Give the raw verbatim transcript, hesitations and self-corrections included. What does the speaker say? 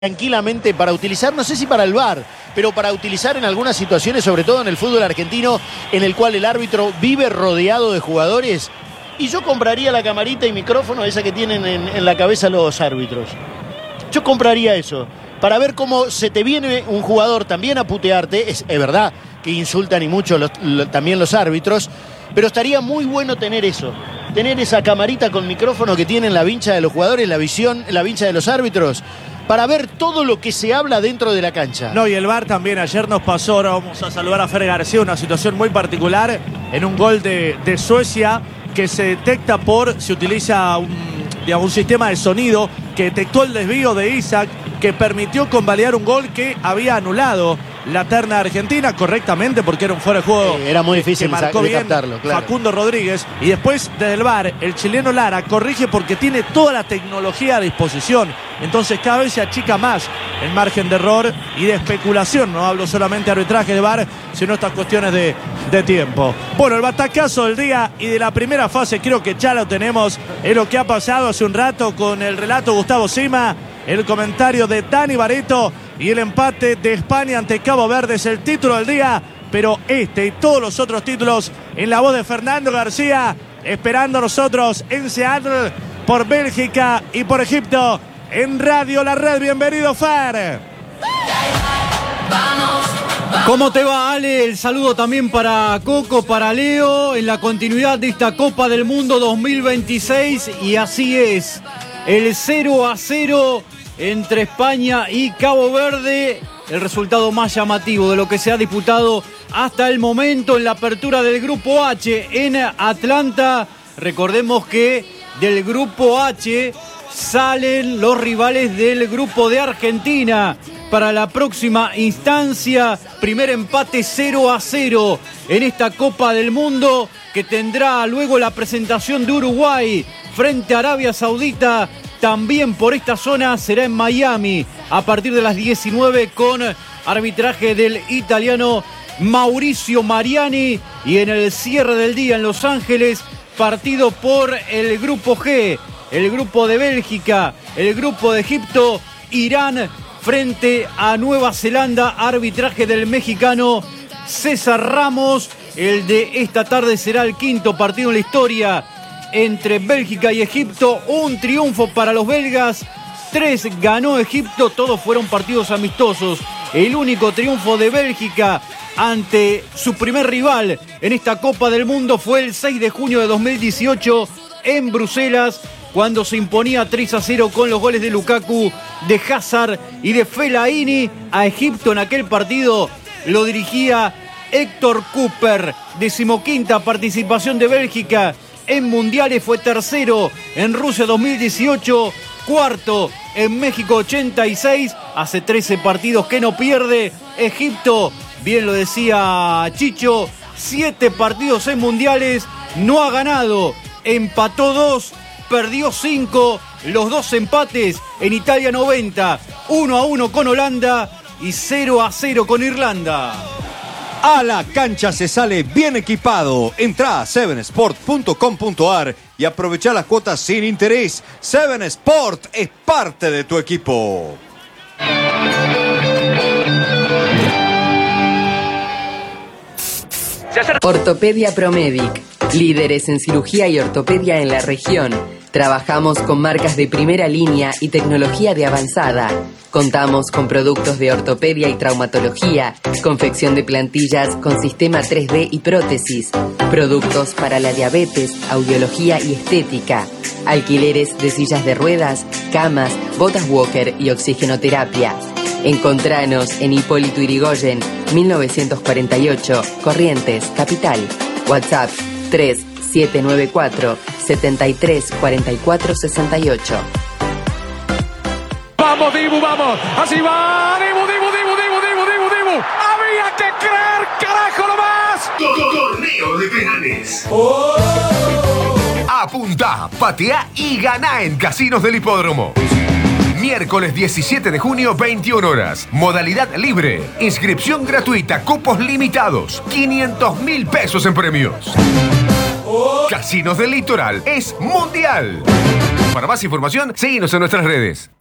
tranquilamente para utilizar, no sé si para el V A R, pero para utilizar en algunas situaciones, sobre todo en el fútbol argentino, en el cual el árbitro vive rodeado de jugadores. Y yo compraría la camarita y micrófono esa que tienen en, en la cabeza los árbitros. Yo compraría eso, para ver cómo se te viene un jugador también a putearte. Es, es verdad que insultan y mucho los, lo, también los árbitros, pero estaría muy bueno tener eso. Tener esa camarita con micrófono que tienen la vincha de los jugadores, la visión, la vincha de los árbitros, para ver todo lo que se habla dentro de la cancha. No, y el V A R también ayer nos pasó, ahora vamos a saludar a Fer García, una situación muy particular en un gol de, de Suecia que se detecta por, se utiliza un, digamos, un sistema de sonido que detectó el desvío de Isaac, que permitió convalidar un gol que había anulado la terna argentina correctamente porque era un fuera de juego. Eh, era muy difícil que marcó de bien captarlo, claro. Facundo Rodríguez. Y después desde el V A R, el chileno Lara corrige porque tiene toda la tecnología a disposición. Entonces cada vez se achica más el margen de error y de especulación. No hablo solamente de arbitraje de V A R, sino estas cuestiones de, de tiempo. Bueno, el batacazo del día y de la primera fase creo que ya lo tenemos. Es lo que ha pasado hace un rato con el relato Gustavo Sima, el comentario de Dani Barreto y el empate de España ante Cabo Verde. Es el título del día, pero este y todos los otros títulos en la voz de Fernando García, esperando a nosotros en Seattle por Bélgica y por Egipto en Radio La Red. Bienvenido, Fer. ¿Cómo te va, Ale? El saludo también para Coco, para Leo, en la continuidad de esta Copa del Mundo dos mil veintiséis. Y así es, el cero a cero entre España y Cabo Verde, el resultado más llamativo de lo que se ha disputado hasta el momento en la apertura del Grupo H en Atlanta. Recordemos que del Grupo H salen los rivales del Grupo de Argentina para la próxima instancia. Primer empate cero a cero en esta Copa del Mundo, que tendrá luego la presentación de Uruguay frente a Arabia Saudita. También por esta zona será en Miami a partir de las diecinueve con arbitraje del italiano Mauricio Mariani. Y en el cierre del día en Los Ángeles, partido por el Grupo G, el Grupo de Bélgica, el Grupo de Egipto, Irán frente a Nueva Zelanda, arbitraje del mexicano César Ramos. El de esta tarde será el quinto partido en la historia entre Bélgica y Egipto. Un triunfo para los belgas, tres ganó Egipto, todos fueron partidos amistosos. El único triunfo de Bélgica ante su primer rival en esta Copa del Mundo fue el seis de junio de dos mil dieciocho en Bruselas, cuando se imponía tres a cero con los goles de Lukaku, de Hazard y de Fellaini. A Egipto en aquel partido lo dirigía Héctor Cooper. Decimoquinta participación de Bélgica en mundiales, fue tercero en Rusia dos mil dieciocho, cuarto en México ochenta y seis, hace trece partidos que no pierde. Egipto, bien lo decía Chicho, siete partidos en mundiales, no ha ganado, empató dos, perdió cinco, los dos empates en Italia noventa, uno a uno con Holanda y cero a cero con Irlanda. A la cancha se sale bien equipado. Entra a seven sport punto com punto a r y aprovecha las cuotas sin interés. Seven Sport es parte de tu equipo. Ortopedia Promedic, líderes en cirugía y ortopedia en la región. Trabajamos con marcas de primera línea y tecnología de avanzada. Contamos con productos de ortopedia y traumatología, confección de plantillas con sistema tres D y prótesis, productos para la diabetes, audiología y estética, alquileres de sillas de ruedas, camas, botas walker y oxigenoterapia. Encontranos en Hipólito Yrigoyen, mil novecientos cuarenta y ocho, Corrientes, Capital. WhatsApp tres siete nueve cuatro, setenta y tres, cuarenta y cuatro, sesenta y ocho. Vamos, Dibu, vamos. Así va. Dibu, Dibu, Dibu, Dibu, Dibu, Dibu, Dibu. Había que creer, carajo, nomás. Torneo de penales. Oh. Apunta, patea y gana en Casinos del Hipódromo. Miércoles diecisiete de junio, veintiuna horas. Modalidad libre. Inscripción gratuita. Cupos limitados. quinientos mil pesos en premios. Casinos del Litoral es mundial. Para más información, síguenos en nuestras redes.